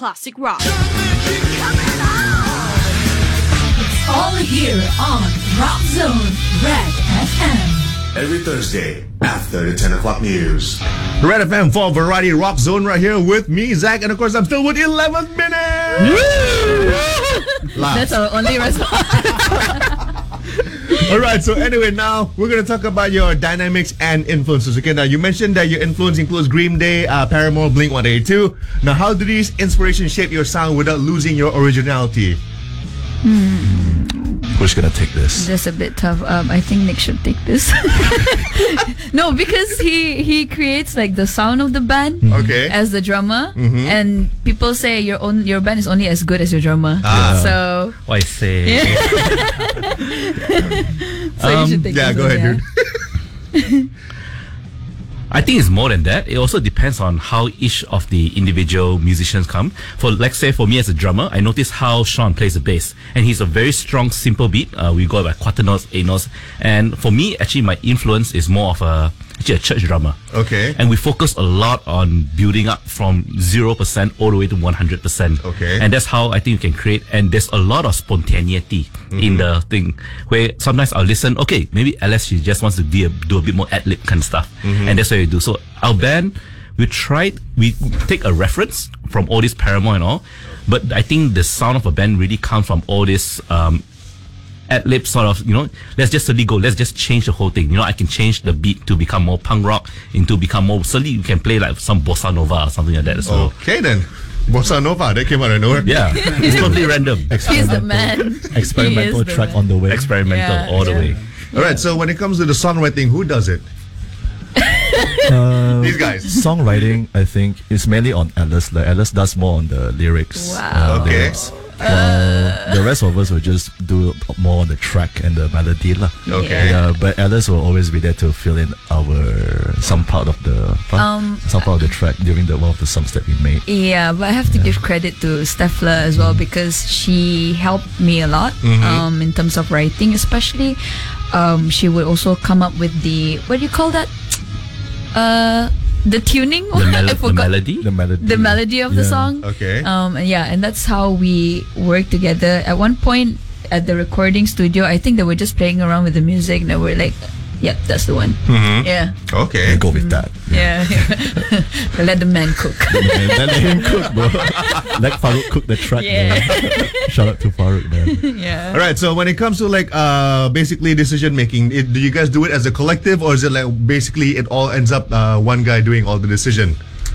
classic rock. All here on Rock Zone Red FM. Every Thursday after the 10 o'clock news. Red FM for Variety Rock Zone right here with me, Zach, and of course I'm still with 11th Minute. That's our only response. Alright, so anyway, now we're going to talk about your dynamics and influences. Okay, now you mentioned that your influence includes Green Day, Paramore, Blink-182. Now, how do these inspirations shape your sound without losing your originality? Who's gonna take this? That's a bit tough. I think Nick should take this. No, because he creates like the sound of the band as the drummer, and people say your band is only as good as your drummer. So I say. So you should take this go one, ahead, dude. I think it's more than that. It also depends on how each of the individual musicians come. For, let's say, for me as a drummer, I notice how Sean plays the bass, and he's a very strong, simple beat. We go by quarter notes, eighth notes, and for me, actually, my influence is more of a church drummer. Okay. And we focus a lot on building up from 0% all the way to 100%. Okay. And that's how I think you can create. And there's a lot of spontaneity in the thing, where sometimes I'll listen, okay, maybe Alice, she just wants to do a bit more ad-lib kind of stuff. And that's what we do. So our band, we take a reference from all this Paramore and all, but I think the sound of a band really comes from all this ad-lib sort of, let's just suddenly go, let's just change the whole thing. I can change the beat to become more punk rock, into become more, suddenly you can play like some bossa nova or something like that as well. Okay then. Bossa Nova, that came out of nowhere. Yeah, it's totally random. He's the man. Experimental track on the way. Experimental all the way. Alright, so when it comes to the songwriting, who does it? These guys. Songwriting, I think, is mainly on Alice. Like Alice does more on the lyrics. Wow. Okay. Lyrics. While the rest of us will just do more on the track and the melody lah. Okay. Yeah, but Alice will always be there to fill in some part of the track during one of the songs that we made. Yeah, but I have to give credit to Steffler as well, because she helped me a lot in terms of writing, especially. She would also come up with the, what do you call that? The tuning, the melody. The melody of the song. Okay. And that's how we work together. At one point at the recording studio, I think they were just playing around with the music, and they were like, yep, that's the one. Yeah. Okay. We go with that. Yeah. Let the man cook. Let him cook, bro. Let Farouk cook the track. Yeah. Shout out to Farouk, man. Yeah. Alright, so when it comes to basically decision making, do you guys do it as a collective, or is it like basically it all ends up one guy doing all the decision?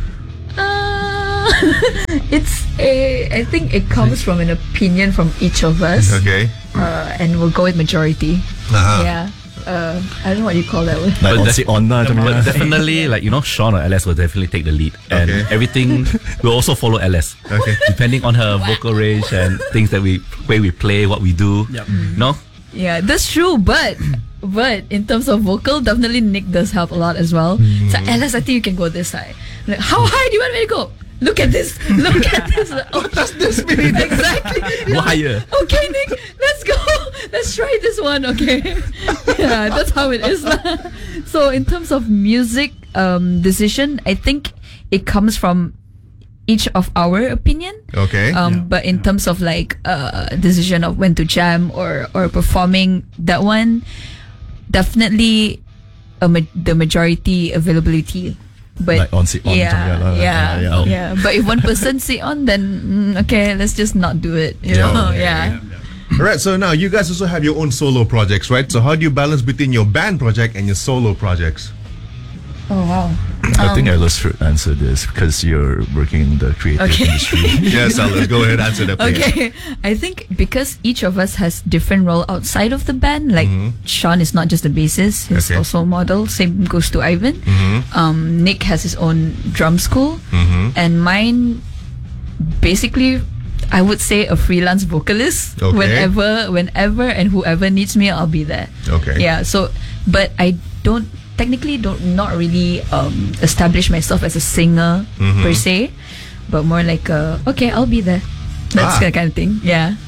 I think it comes from an opinion from each of us. Okay. And we'll go with majority. Yeah. I don't know what you call that one. Like But definitely, Sean or Alice will definitely take the lead, and everything will also follow Alice. Okay. Depending on her vocal range and things that way we play, what we do. Yep. No. Yeah, that's true. But in terms of vocal, definitely Nick does help a lot as well. So Alice, I think you can go this high. Like, how high do you want me to go? Look at this. Look at this. Oh, just this minute. Exactly. Go higher. Okay, Nick, let's go. Let's try this one. Okay. Yeah, that's how it is. So in terms of music decision, I think it comes from each of our opinion. Okay. But in terms of decision of when to jam or performing, that one, definitely the majority availability. But like on sit on. Yeah. But if one person sit on, then okay, let's just not do it. You know? Yeah. Alright, so now you guys also have your own solo projects, right? So how do you balance between your band project and your solo projects? Oh wow. I think Alice should answer this because you're working in the creative industry. Yes, Alice, go ahead, answer that, please. Okay, I think because each of us has different role outside of the band. Like Sean is not just a bassist; he's also a model. Same goes to Ivan. Nick has his own drum school, and mine, basically, I would say a freelance vocalist. Okay. Whenever and whoever needs me, I'll be there. Okay. Yeah. So, but I don't not really establish myself as a singer per se, but more like okay, I'll be there. That's the kind of thing. Yeah.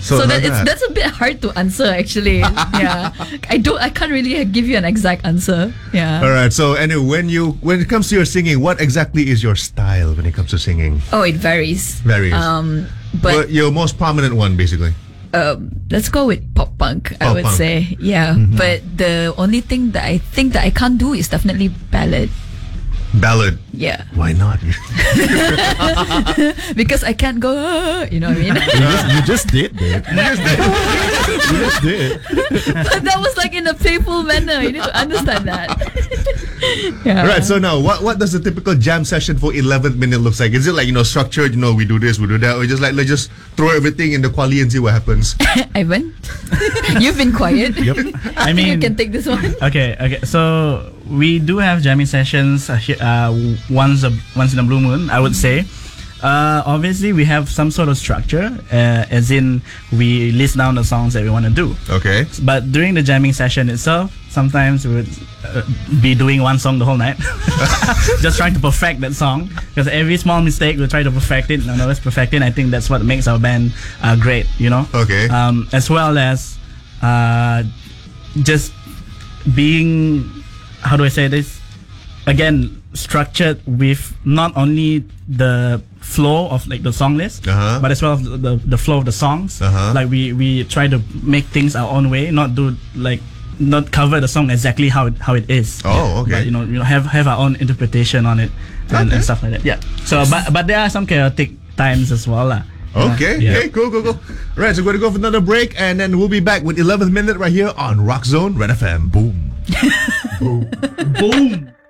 So like that's a bit hard to answer actually. Yeah, I can't really give you an exact answer. Yeah. All right. So anyway, when it comes to your singing, what exactly is your style when it comes to singing? Oh, it varies. Varies. But your most prominent one, basically. let's go with pop punk. I Pop would punk. say, yeah. But the only thing that I think that I can't do is definitely ballad. Ballad. Yeah, Why not? because I can't go. You know what I mean? You just did, babe. You just did. But that was like in a playful manner. You need to understand that. Yeah. Right. So now, what does a typical jam session for 11 minutes looks like? Is it like structured? We do this, we do that, or just like let's just throw everything in the quali and see what happens? Ivan, you've been quiet. Yep. I think you can take this one. Okay. So we do have jamming sessions once in a blue moon, I would say. Obviously, we have some sort of structure, as in we list down the songs that we want to do. Okay. But during the jamming session itself, sometimes we would be doing one song the whole night, just trying to perfect that song. Because every small mistake, we try to perfect it. And always perfect it. I think that's what makes our band great. Okay. As well as just being, how do I say this? Again, structured with not only the flow of like the song list, but as well as the flow of the songs. Like we try to make things our own way, not cover the song exactly how it is. Oh, okay. But have our own interpretation on it and stuff like that. Yeah. So but there are some chaotic times as well, lah. Okay. Yeah. Hey, cool. Right, so we're going to go for another break, and then we'll be back with 11th Minute right here on Rock Zone Red FM. Boom. Boom.